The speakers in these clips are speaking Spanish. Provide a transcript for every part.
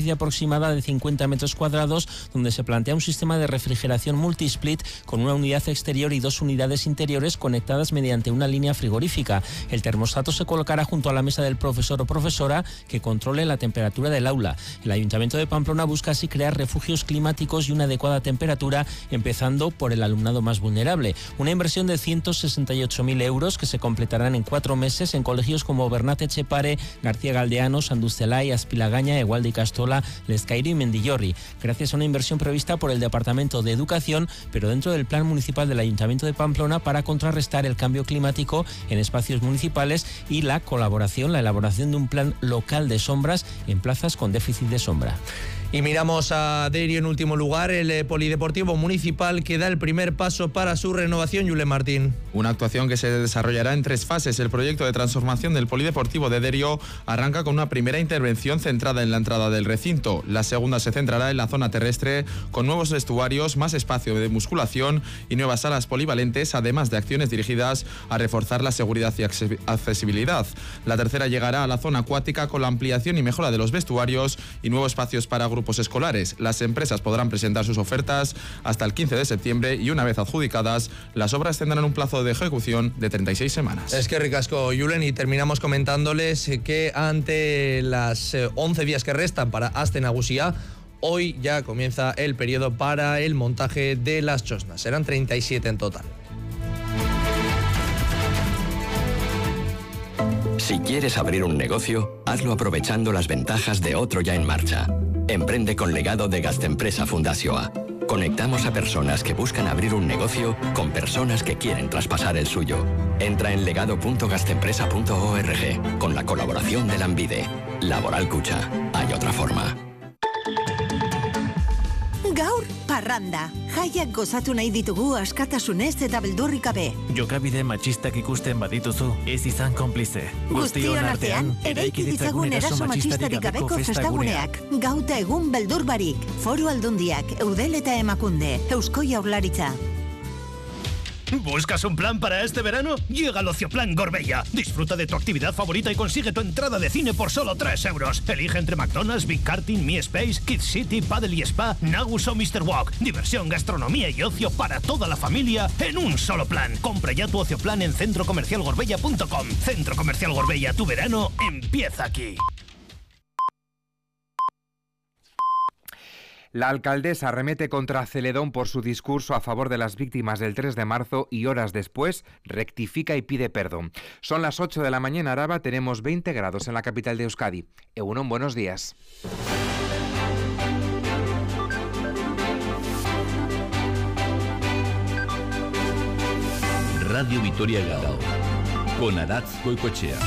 superficie aproximada de 50 metros cuadrados, donde se plantea un sistema de refrigeración multisplit con una unidad exterior y 2 unidades interiores conectadas mediante una línea frigorífica. El termostato se colocará junto a la mesa del profesor o profesora que controle la temperatura del aula. El Ayuntamiento de Pamplona busca así crear refugios climáticos y una adecuada temperatura, empezando por el alumnado más vulnerable. Una inversión de 168.000 euros que se completarán en 4 meses en colegios como Bernat Etxepare, García Galdeano, Sanduzzelai, Aspilagaña, Egualde y Castola, Lescairo y Mendillorri, gracias a una inversión prevista por el Departamento de Educación, pero dentro del Plan Municipal del Ayuntamiento de Pamplona, para contrarrestar el cambio climático en espacios municipales y la elaboración de un plan local de sombras en plazas con déficit de sombra. Y miramos a Derio en último lugar. El Polideportivo Municipal que da el primer paso para su renovación, Julen Martín. Una actuación que se desarrollará en 3 fases. El proyecto de transformación del Polideportivo de Derio arranca con una primera intervención centrada en la entrada del recinto. La segunda se centrará en la zona terrestre con nuevos vestuarios, más espacio de musculación y nuevas salas polivalentes, además de acciones dirigidas a reforzar la seguridad y accesibilidad. La tercera llegará a la zona acuática con la ampliación y mejora de los vestuarios y nuevos espacios para grupos escolares. Las empresas podrán presentar sus ofertas hasta el 15 de septiembre y una vez adjudicadas, las obras tendrán un plazo de ejecución de 36 semanas. Es que ricasco, Julen, y terminamos comentándoles que ante las 11 días que restan para Aste Nagusia, hoy ya comienza el periodo para el montaje de las chosnas. Serán 37 en total. Si quieres abrir un negocio, hazlo aprovechando las ventajas de otro ya en marcha. Emprende con legado de Gastempresa Fundazioa. Conectamos a personas que buscan abrir un negocio con personas que quieren traspasar el suyo. Entra en legado.gastempresa.org con la colaboración de Lanbide. Laboral Kutxa. Hay otra forma. Gaur, parranda. Jaiak gozatu nahi ditugu askatasunez eta beldurrik gabe. Jokabide matxistak ikusten badituzu, ez izan konplize. Guztion artean, eraiki ditzagun eraso matxistarik gabeko festaguneak. Gauta egun beldur barik. Foru Aldundiak, Eudel eta Emakunde, Eusko Jaurlaritza. ¿Buscas un plan para este verano? Llega al Ocioplan Gorbella. Disfruta de tu actividad favorita y consigue tu entrada de cine por solo 3 euros. Elige entre McDonald's, Big Karting, Mi Space, Kids City, Paddle y Spa, Nagus o Mr. Walk. Diversión, gastronomía y ocio para toda la familia en un solo plan. Compra ya tu Ocioplan en centrocomercialgorbella.com. Centro Comercial Gorbella, tu verano empieza aquí. La alcaldesa arremete contra Celedón por su discurso a favor de las víctimas del 3 de marzo y horas después rectifica y pide perdón. Son las 8 de la mañana, Araba, tenemos 20 grados en la capital de Euskadi. Egunon, buenos días. Radio Vitoria Gao, con Aratz Goicoechea.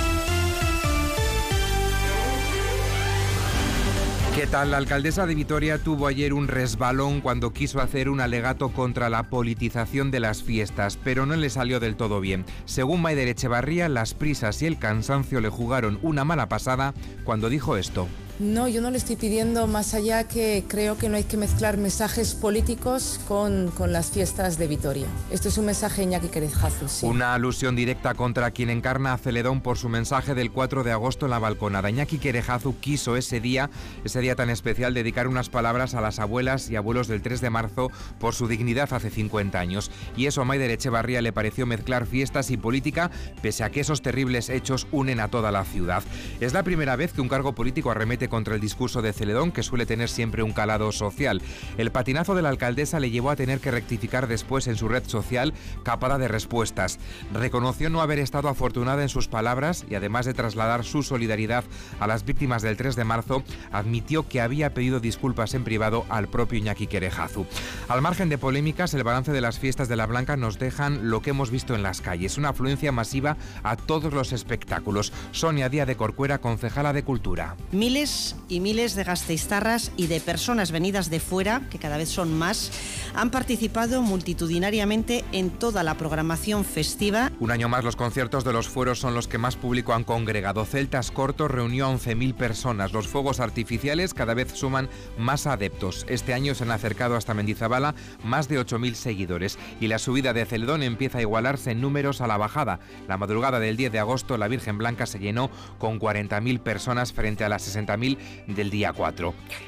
¿Qué tal? La alcaldesa de Vitoria tuvo ayer un resbalón cuando quiso hacer un alegato contra la politización de las fiestas, pero no le salió del todo bien. Según Maider Echevarría, las prisas y el cansancio le jugaron una mala pasada cuando dijo esto. No, yo no le estoy pidiendo más allá, que creo que no hay que mezclar mensajes políticos con las fiestas de Vitoria. Esto es un mensaje Iñaki Querejazu, sí. Una alusión directa contra quien encarna a Celedón por su mensaje del 4 de agosto en la balconada. Iñaki Querejazu quiso ese día tan especial, dedicar unas palabras a las abuelas y abuelos del 3 de marzo por su dignidad hace 50 años. Y eso a Maider Echevarría le pareció mezclar fiestas y política, pese a que esos terribles hechos unen a toda la ciudad. Es la primera vez que un cargo político arremete contra el discurso de Celedón, que suele tener siempre un calado social. El patinazo de la alcaldesa le llevó a tener que rectificar después en su red social, capada de respuestas. Reconoció no haber estado afortunada en sus palabras y, además de trasladar su solidaridad a las víctimas del 3 de marzo, admitió que había pedido disculpas en privado al propio Iñaki Querejazu. Al margen de polémicas, el balance de las fiestas de la Blanca nos dejan lo que hemos visto en las calles, una afluencia masiva a todos los espectáculos. Sonia Díaz de Corcuera, concejala de Cultura. Miles y miles de gasteiztarras y de personas venidas de fuera, que cada vez son más, han participado multitudinariamente en toda la programación festiva. Un año más, los conciertos de los fueros son los que más público han congregado. Celtas Cortos reunió a 11.000 personas. Los fuegos artificiales cada vez suman más adeptos. Este año se han acercado hasta Mendizabala más de 8.000 seguidores. Y la subida de Celedón empieza a igualarse en números a la bajada. La madrugada del 10 de agosto, la Virgen Blanca se llenó con 40.000 personas frente a las 60.000 del día 4.